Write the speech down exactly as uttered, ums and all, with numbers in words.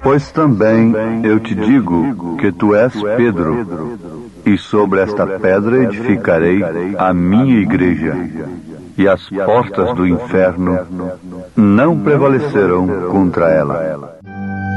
Pois também eu te digo que tu és Pedro, e sobre esta pedra edificarei a minha igreja, e as portas do inferno não prevalecerão contra ela.